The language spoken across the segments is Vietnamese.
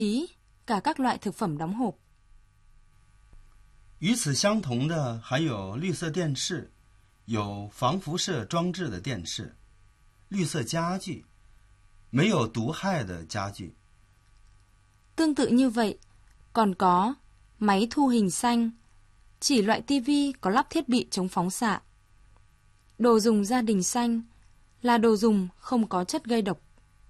ý cả các loại thực phẩm đóng hộp. 与此相同的还有绿色电视，有防辐射装置的电视，绿色家具，没有毒害的家具。 Tương tự như vậy, còn có máy thu hình xanh, chỉ loại tivi có lắp thiết bị chống phóng xạ. Đồ dùng gia đình xanh là đồ dùng không có chất gây độc.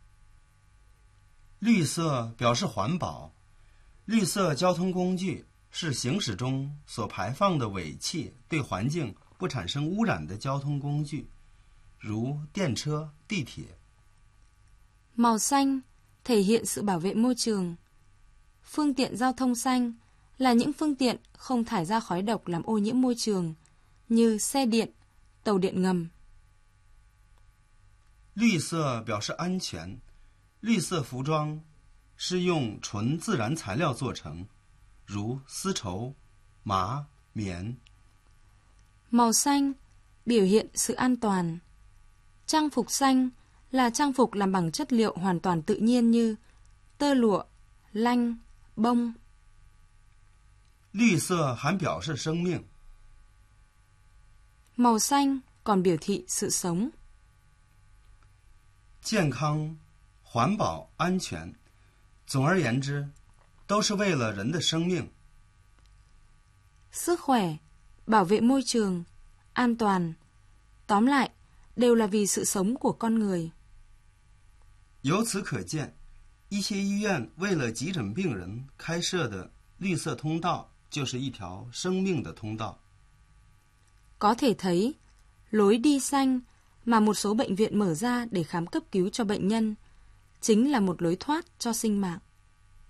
绿色表示环保，绿色交通工具是行驶中所排放的尾气对环境不产生污染的交通工具，如电车、地铁。 Màu xanh thể hiện sự bảo vệ môi trường. Phương tiện giao thông xanh là những phương tiện không thải ra khói độc làm ô nhiễm môi trường, như xe điện, tàu điện ngầm. 绿色表示安全，绿色服装是用纯自然材料做成，如丝绸、麻、棉。 Màu xanh biểu hiện sự an toàn. Trang phục xanh là trang phục làm bằng chất liệu hoàn toàn tự nhiên như tơ lụa, lanh, bông. 绿色还表示生命。 Màu xanh còn biểu thị sự sống. 健康、环保、安全，总而言之，都是为了人的生命。 Sức khỏe, bảo vệ môi trường, an toàn, tóm lại, đều là vì sự sống của con người. 由此可见，一些医院为了急诊病人开设的绿色通道，就是一条生命的通道。 Có thể thấy, lối đi xanh mà một số bệnh viện mở ra để khám cấp cứu cho bệnh nhân chính là một lối thoát cho sinh mạng.